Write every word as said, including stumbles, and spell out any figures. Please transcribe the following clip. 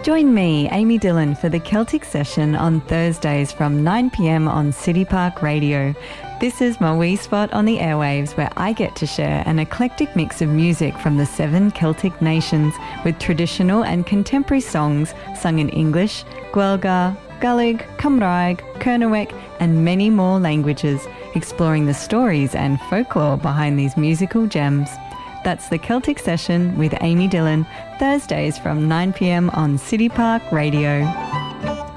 Join me, Amy Dillon, for the Celtic Session on Thursdays from nine p m on City Park Radio. This is my wee spot on the airwaves where I get to share an eclectic mix of music from the seven Celtic nations with traditional and contemporary songs sung in English, Guelga, Gaelic, Cymraeg, Kernewek and many more languages, exploring the stories and folklore behind these musical gems. That's the Celtic Session with Amy Dillon, Thursdays from nine p m on City Park Radio.